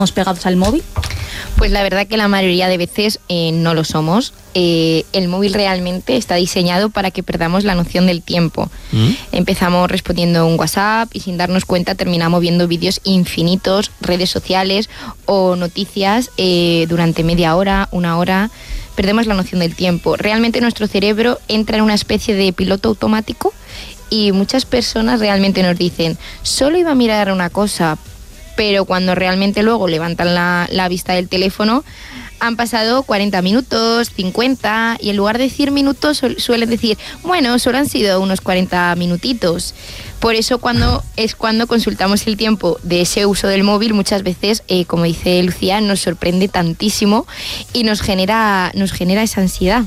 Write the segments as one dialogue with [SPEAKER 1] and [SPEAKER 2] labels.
[SPEAKER 1] pegados al móvil?
[SPEAKER 2] Pues la verdad que la mayoría de veces no lo somos. El móvil realmente está diseñado para que perdamos la noción del tiempo. Empezamos respondiendo un WhatsApp y sin darnos cuenta terminamos viendo vídeos infinitos, redes sociales o noticias durante media hora, una hora. Perdemos la noción del tiempo. Realmente nuestro cerebro entra en una especie de piloto automático y muchas personas realmente nos dicen, solo iba a mirar una cosa, pero cuando realmente luego levantan la vista del teléfono, han pasado 40 minutos, 50, y en lugar de decir minutos suelen decir, bueno, solo han sido unos 40 minutitos. Por eso cuando consultamos el tiempo de ese uso del móvil, muchas veces, como dice Lucía, nos sorprende tantísimo y nos genera esa ansiedad.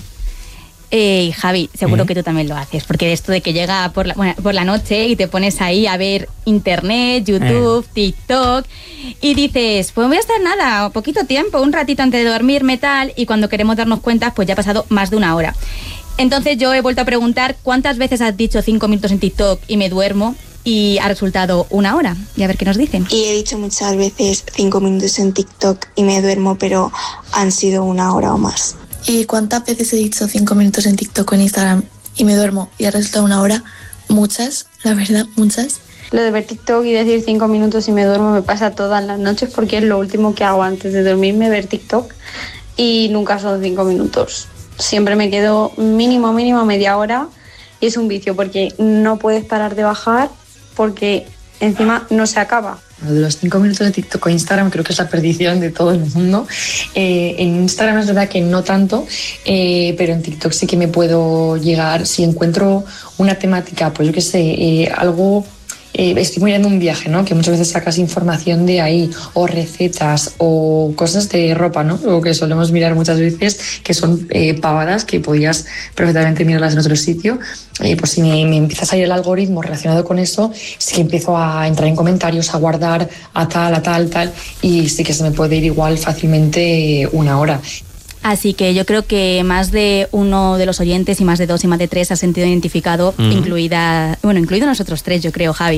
[SPEAKER 1] Javi, seguro que tú también lo haces, porque esto de que llega por la noche y te pones ahí a ver internet, YouTube, TikTok, y dices, pues voy a estar nada, poquito tiempo, un ratito antes de dormirme tal, y cuando queremos darnos cuenta, pues ya ha pasado más de una hora. Entonces yo he vuelto a preguntar, ¿cuántas veces has dicho 5 minutos en TikTok y me duermo? Y ha resultado una hora, y a ver qué nos dicen.
[SPEAKER 3] Y he dicho muchas veces 5 minutos en TikTok y me duermo, pero han sido una hora o más.
[SPEAKER 4] ¿Y cuántas veces he dicho 5 minutos en TikTok o en Instagram y me duermo y ha resultado una hora? Muchas, la verdad, muchas.
[SPEAKER 5] Lo de ver TikTok y decir 5 minutos y me duermo me pasa todas las noches porque es lo último que hago antes de dormirme, ver TikTok, y nunca son 5 minutos. Siempre me quedo mínimo media hora y es un vicio porque no puedes parar de bajar porque encima no se acaba.
[SPEAKER 6] Lo de los 5 minutos de TikTok o Instagram creo que es la perdición de todo el mundo. En Instagram es verdad que no tanto, pero en TikTok sí que me puedo llegar. Si encuentro una temática, pues yo qué sé, algo... estoy mirando un viaje, ¿no? Que muchas veces sacas información de ahí, o recetas, o cosas de ropa, ¿no? Lo que solemos mirar muchas veces, que son pavadas, que podías perfectamente mirarlas en otro sitio. Pues si me empiezas a ir el algoritmo relacionado con eso, sí que empiezo a entrar en comentarios, a guardar a tal, y sí que se me puede ir igual fácilmente una hora.
[SPEAKER 1] Así que yo creo que más de uno de los oyentes, y más de 2 y más de 3 se ha sentido identificado, incluido nosotros 3, yo creo, Javi.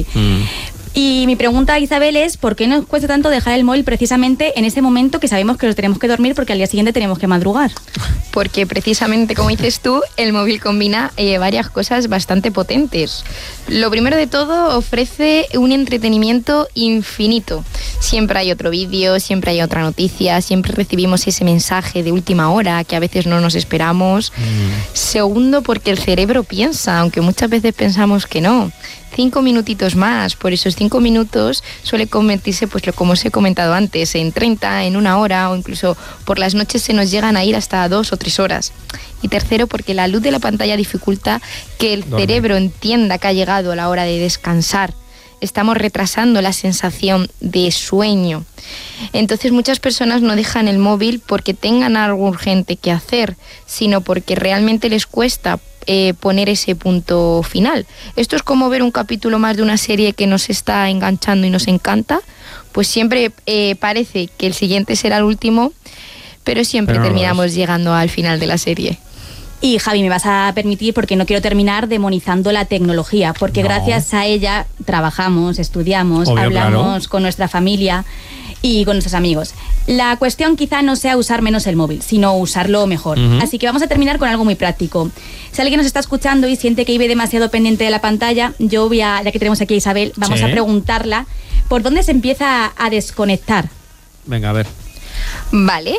[SPEAKER 1] Y mi pregunta, Isabel, es ¿por qué nos cuesta tanto dejar el móvil precisamente en ese momento que sabemos que nos tenemos que dormir porque al día siguiente tenemos que madrugar?
[SPEAKER 2] Porque precisamente, como dices tú, el móvil combina varias cosas bastante potentes. Lo primero de todo, ofrece un entretenimiento infinito. Siempre hay otro vídeo, siempre hay otra noticia, siempre recibimos ese mensaje de última hora que a veces no nos esperamos. Segundo, porque el cerebro piensa, aunque muchas veces pensamos que no. 5 minutitos más, por esos 5 minutos suele convertirse, pues como os he comentado antes, en 30, en una hora, o incluso por las noches se nos llegan a ir hasta 2 o 3 horas. Y tercero, porque la luz de la pantalla dificulta que el cerebro entienda que ha llegado la hora de descansar. Estamos retrasando la sensación de sueño. Entonces muchas personas no dejan el móvil porque tengan algo urgente que hacer, sino porque realmente les cuesta poner ese punto final. Esto es como ver un capítulo más de una serie que nos está enganchando y nos encanta, pues siempre parece que el siguiente será el último, pero siempre terminamos llegando al final de la serie.
[SPEAKER 1] Y Javi, me vas a permitir, porque no quiero terminar demonizando la tecnología, porque gracias a ella trabajamos, estudiamos, hablamos con nuestra familia y con nuestros amigos. La cuestión quizá no sea usar menos el móvil, sino usarlo mejor. Así que vamos a terminar con algo muy práctico. Si alguien nos está escuchando y siente que vive demasiado pendiente de la pantalla, ya que tenemos aquí a Isabel, vamos a preguntarla por dónde se empieza a desconectar.
[SPEAKER 7] Venga, a ver.
[SPEAKER 2] Vale.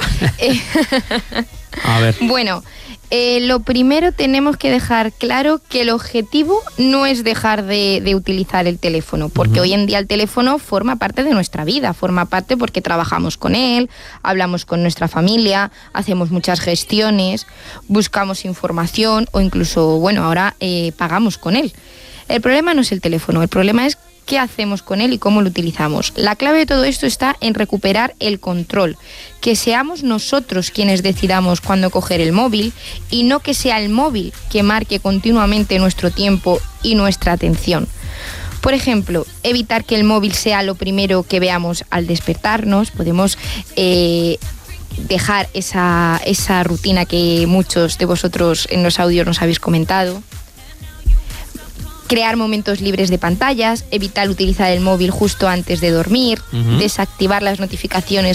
[SPEAKER 7] A ver.
[SPEAKER 2] Bueno, lo primero tenemos que dejar claro que el objetivo no es dejar de utilizar el teléfono, porque hoy en día el teléfono forma parte de nuestra vida, forma parte porque trabajamos con él, hablamos con nuestra familia, hacemos muchas gestiones, buscamos información o incluso, ahora pagamos con él. El problema no es el teléfono, el problema es qué hacemos con él y cómo lo utilizamos. La clave de todo esto está en recuperar el control, que seamos nosotros quienes decidamos cuándo coger el móvil y no que sea el móvil que marque continuamente nuestro tiempo y nuestra atención. Por ejemplo, evitar que el móvil sea lo primero que veamos al despertarnos. Podemos dejar esa rutina que muchos de vosotros en los audios nos habéis comentado. Crear momentos libres de pantallas, evitar utilizar el móvil justo antes de dormir, desactivar las notificaciones